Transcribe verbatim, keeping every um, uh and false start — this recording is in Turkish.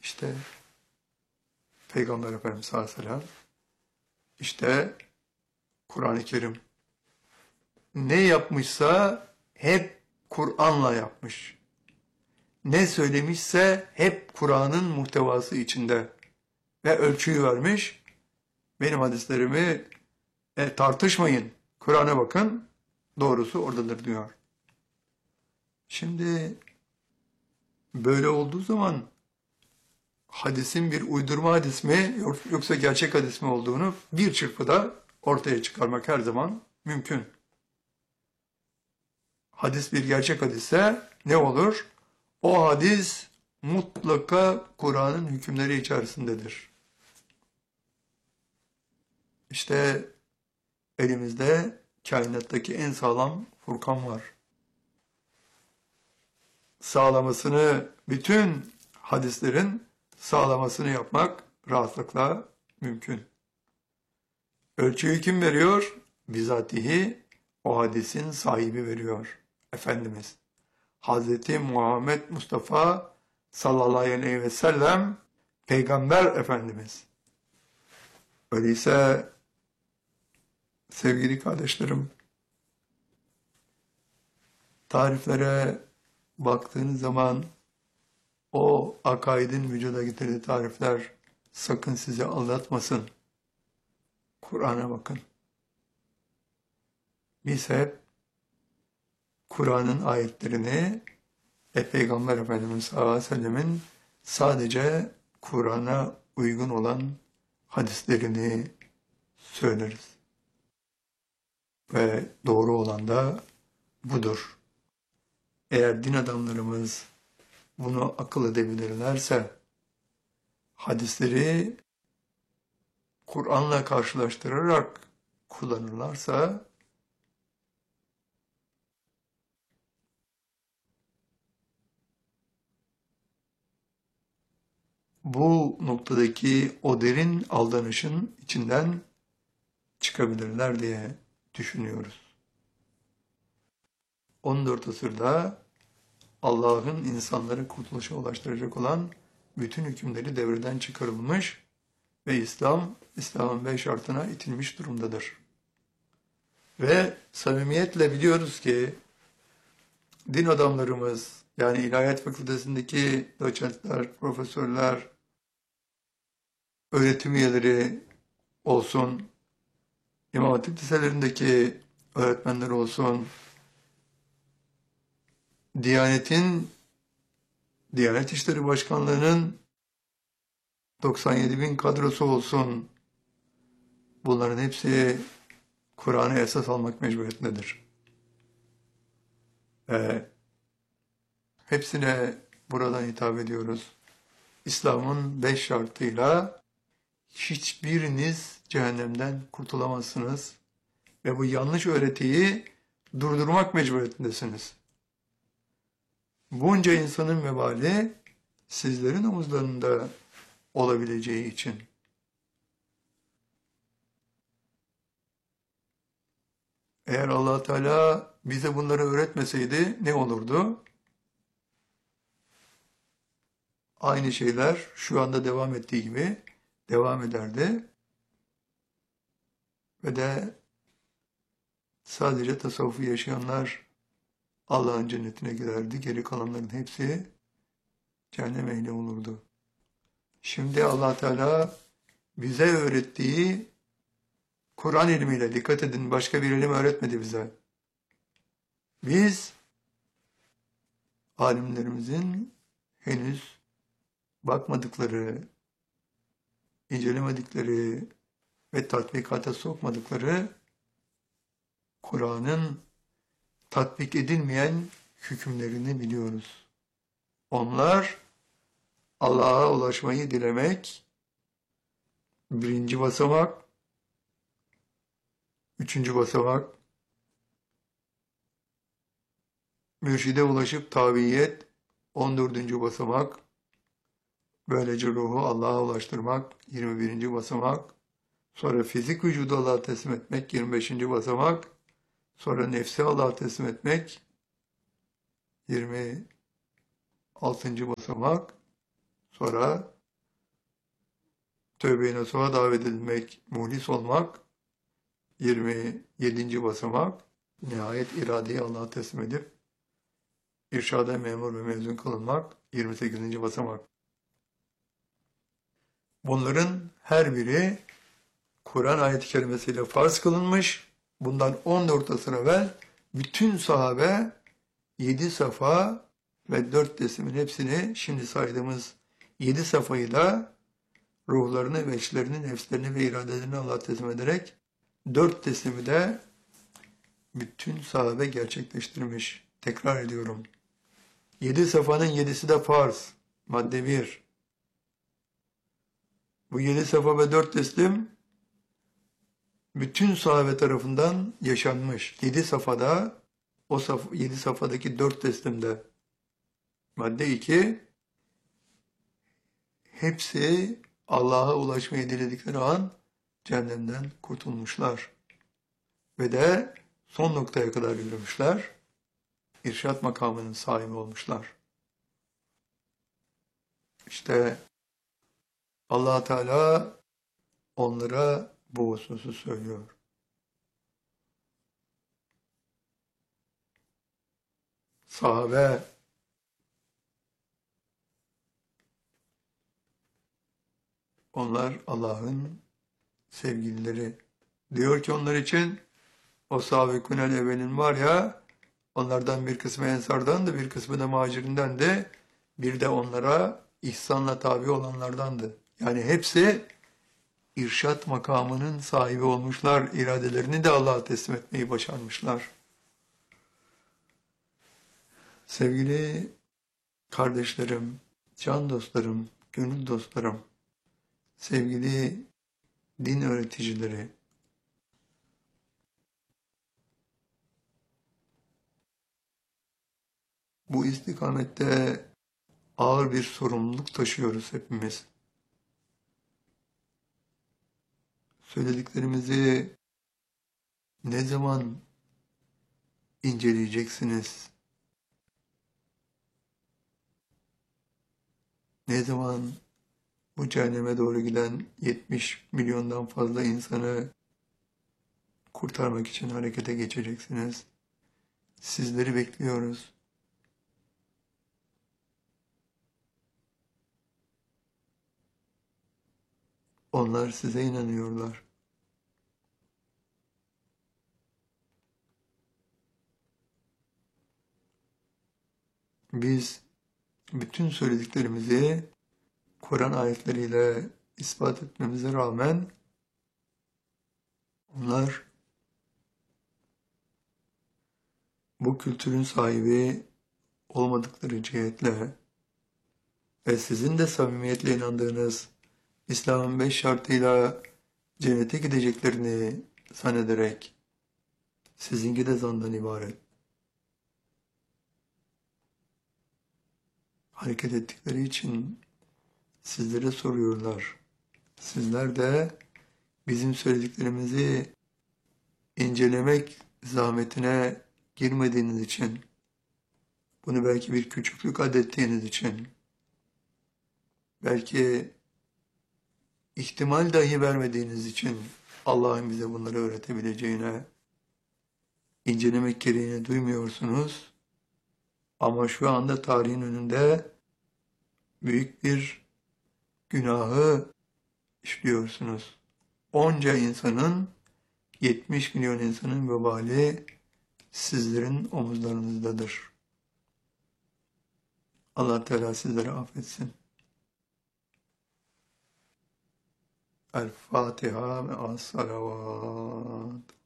İşte Peygamber Efendimiz sallallahu aleyhi ve sellem, işte Kur'an-ı Kerim ne yapmışsa hep Kur'an'la yapmış. Ne söylemişse hep Kur'an'ın muhtevası içinde ve ölçüyü vermiş. Benim hadislerimi e, tartışmayın, Kur'an'a bakın, doğrusu oradadır diyor. Şimdi böyle olduğu zaman hadisin bir uydurma hadis mi yoksa gerçek hadis mi olduğunu bir çırpıda ortaya çıkarmak her zaman mümkün. Hadis bir gerçek hadisse ne olur? O hadis mutlaka Kur'an'ın hükümleri içerisindedir. İşte elimizde kainattaki en sağlam Furkan var. Sağlamasını, bütün hadislerin sağlamasını yapmak rahatlıkla mümkün. Ölçüyü kim veriyor? Bizatihi o hadisin sahibi veriyor. Efendimiz. Hazreti Muhammed Mustafa sallallahu aleyhi ve sellem Peygamber Efendimiz. Öyleyse sevgili kardeşlerim, tariflere baktığınız zaman o akaidin vücuda getirdiği tarifler sakın sizi aldatmasın. Kur'an'a bakın. Biz hep Kur'an'ın ayetlerini ve Peygamber Efendimiz sallallahu aleyhi ve sellemin sadece Kur'an'a uygun olan hadislerini söyleriz. Ve doğru olan da budur. Eğer din adamlarımız bunu akıl edebilirlerse, hadisleri Kur'an'la karşılaştırarak kullanırlarsa, bu noktadaki o derin aldanışın içinden çıkabilirler diye düşünüyoruz. on dört asırda Allah'ın insanları kurtuluşa ulaştıracak olan bütün hükümleri devreden çıkarılmış ve İslam, İslam'ın beş şartına itilmiş durumdadır. Ve samimiyetle biliyoruz ki din adamlarımız, yani İlahiyat Fakültesindeki doçentler, profesörler, öğretim üyeleri olsun, İmam Hatip liselerindeki öğretmenler olsun, Diyanet'in, Diyanet İşleri Başkanlığı'nın doksan yedi bin kadrosu olsun, bunların hepsi Kur'an'ı esas almak mecburiyetindedir. Ve hepsine buradan hitap ediyoruz. İslam'ın beş şartıyla hiçbiriniz cehennemden kurtulamazsınız ve bu yanlış öğretiyi durdurmak mecburiyetindesiniz. Bunca insanın vebali sizlerin omuzlarında olabileceği için. Eğer Allah Teala bize bunları öğretmeseydi ne olurdu? Aynı şeyler şu anda devam ettiği gibi devam ederdi. Ve de sadece tasavvufu yaşayanlar Allah'ın cennetine girerdi. Geri kalanların hepsi cehennem ehli olurdu. Şimdi Allah Teala bize öğrettiği Kur'an ilmiyle, dikkat edin, başka bir ilim öğretmedi bize. Biz alimlerimizin henüz bakmadıkları, incelemedikleri ve tatbikata sokmadıkları Kur'an'ın tatbik edilmeyen hükümlerini biliyoruz. Onlar Allah'a ulaşmayı dilemek, birinci basamak, üçüncü basamak, mürşide ulaşıp tabiyet, on dördüncü basamak, böylece ruhu Allah'a ulaştırmak, yirmi birinci basamak, sonra fizik vücudu Allah'a teslim etmek, yirmi beşinci basamak, sonra nefsi Allah'a teslim etmek, yirmi altıncı basamak, sonra tövbe-i nasuha davet edilmek, muhlis olmak, yirmi yedinci basamak, nihayet iradeyi Allah'a teslim edip, irşada memur ve mezun kılınmak, yirmi sekizinci basamak. Bunların her biri Kur'an ayet-i kerimesiyle farz kılınmış. Bundan on dört asır evvel bütün sahabe yedi safa ve dört teslimin hepsini, şimdi saydığımız yedi safayı da ruhlarını ve içlerini, nefslerini ve iradelerini Allah'a teslim ederek dört teslimi de bütün sahabe gerçekleştirmiş. Tekrar ediyorum. Yedi safanın yedisi de farz. Madde bir. Bu yedi safa ve dört teslim bütün sahabe tarafından yaşanmış. Yedi safhada, o saf, yedi safhadaki dört teslimde. Madde iki, hepsi Allah'a ulaşmayı diledikleri an cehennemden kurtulmuşlar. Ve de son noktaya kadar yürümüşler. İrşad makamının sahibi olmuşlar. İşte Allah Teala onlara bu hususu söylüyor. Sahabe onlar Allah'ın sevgilileri. Diyor ki onlar için o sahabikûnel evvelin var ya, onlardan bir kısmı ensardandı, bir kısmı da muhacirindendi. Bir de onlara ihsanla tabi olanlardandı. Yani hepsi irşat makamının sahibi olmuşlar. İradelerini de Allah'a teslim etmeyi başarmışlar. Sevgili kardeşlerim, can dostlarım, gönül dostlarım, sevgili din öğreticileri, bu istikamette ağır bir sorumluluk taşıyoruz hepimiz. Söylediklerimizi ne zaman inceleyeceksiniz? Ne zaman bu cehenneme doğru giden yetmiş milyondan fazla insanı kurtarmak için harekete geçeceksiniz? Sizleri bekliyoruz. Onlar size inanıyorlar. Biz bütün söylediklerimizi Kur'an ayetleriyle ispat etmemize rağmen onlar bu kültürün sahibi olmadıkları cihetle ve sizin de samimiyetle inandığınız İslam'ın beş şartıyla cennete gideceklerini zannederek sizinki de zandan ibaret hareket ettikleri için sizlere soruyorlar. Sizler de bizim söylediklerimizi incelemek zahmetine girmediğiniz için, bunu belki bir küçüklük adettiğiniz için, belki ihtimal dahi vermediğiniz için Allah'ın bize bunları öğretebileceğine incelemek gereğini duymuyorsunuz. Ama şu anda tarihin önünde büyük bir günahı işliyorsunuz. Onca insanın, yetmiş milyon insanın vebali sizlerin omuzlarınızdadır. Allah Teala sizleri affetsin. El Fatiha ve as-salavat.